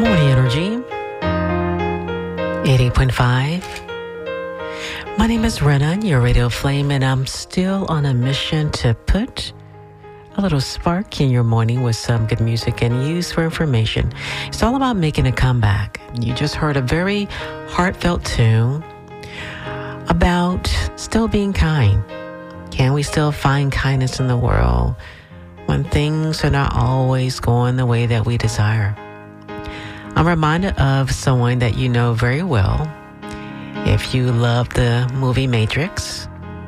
Morning Energy, 88.5. My name is Rena, your radio flame, and I'm still on a mission to put a little spark in your morning with some good music and use for information. It's all about making a comeback. You just heard a very heartfelt tune about still being kind. Can we still find kindness in the world when things are not always going the way that we desire? I'm reminded of someone that you know very well. If you love the movie Matrix,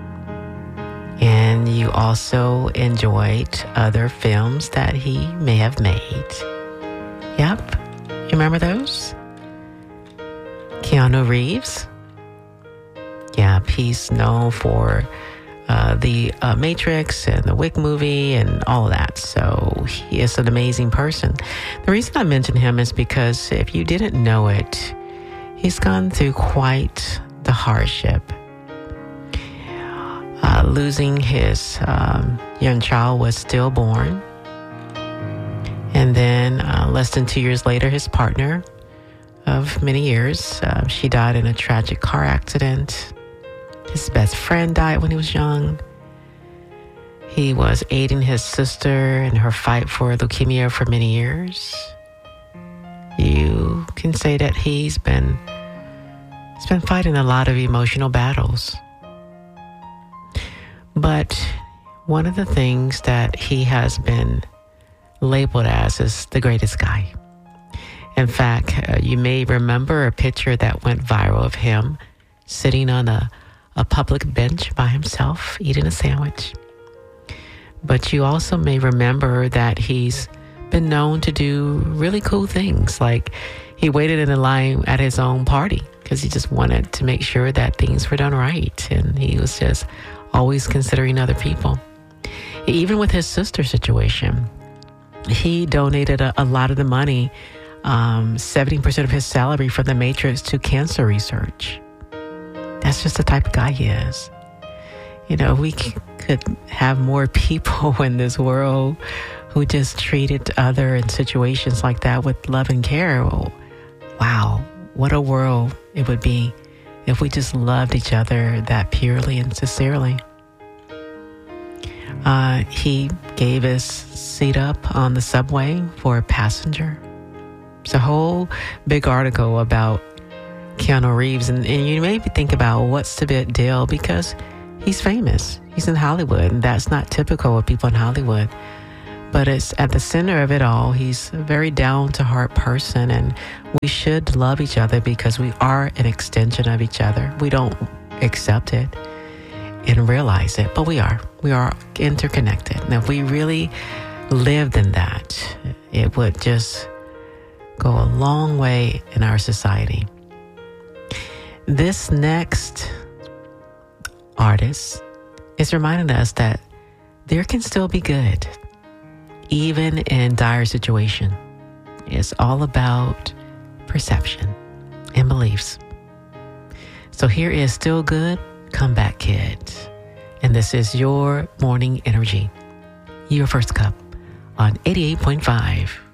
and you also enjoyed other films that he may have made. Yep, you remember those? Keanu Reeves. Yep, he's known for the Matrix and the Wick movie and all of that. So he is an amazing person. The reason I mention him is because if you didn't know it, he's gone through quite the hardship. Losing his young child was stillborn. And then less than 2 years later, his partner of many years, she died in a tragic car accident. His best friend died when he was young. He was aiding his sister in her fight for leukemia for many years. You can say that he's been fighting a lot of emotional battles. But one of the things that he has been labeled as is the greatest guy. In fact, you may remember a picture that went viral of him sitting on a public bench by himself, eating a sandwich. But you also may remember that he's been known to do really cool things, like he waited in the line at his own party because he just wanted to make sure that things were done right. And he was just always considering other people. Even with his sister situation, he donated a lot of the money, 70% of his salary from the Matrix to cancer research. That's just the type of guy he is. You know, we could have more people in this world who just treated other in situations like that with love and care. Wow, what a world it would be if we just loved each other that purely and sincerely. He gave his seat up on the subway for a passenger. It's a whole big article about Keanu Reeves, and you maybe think about what's the big deal, because he's famous. He's in Hollywood, and that's not typical of people in Hollywood. But it's at the center of it all. He's a very down-to-heart person, and we should love each other because we are an extension of each other. We don't accept it and realize it, but we are. We are interconnected. And if we really lived in that, it would just go a long way in our society. This next artist is reminding us that there can still be good, even in dire situation. It's all about perception and beliefs. So here is Still Good, Comeback Kid. And this is your morning energy. Your first cup on 88.5.